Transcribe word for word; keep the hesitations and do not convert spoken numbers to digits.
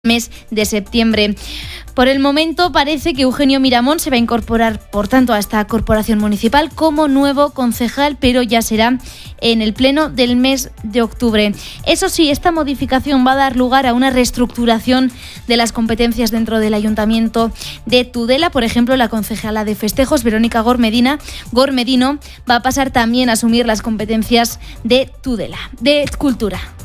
mes de septiembre. Por el momento parece que Eugenio Miramón se va a incorporar, por tanto, a esta corporación municipal como nuevo concejal, pero ya será en el pleno del mes de octubre. Eso sí, esta modificación va a dar lugar a una reestructuración de las competencias dentro del Ayuntamiento de Tudela. Por ejemplo, la concejala de festejos, Verónica Gormedina, Gormedino, va a pasar también a asumir las competencias de Tudela, de Cultura.